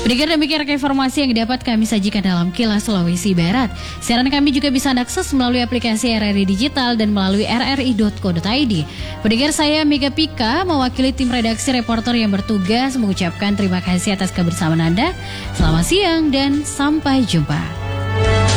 Pendengar, demikian informasi yang dapat kami sajikan dalam Kilas Sulawesi Barat. Siaran kami juga bisa Anda akses melalui aplikasi RRI Digital dan melalui rri.co.id. Pendengar, saya Mega Pika mewakili tim redaksi reporter yang bertugas mengucapkan terima kasih atas kebersamaan Anda. Selamat siang dan sampai jumpa.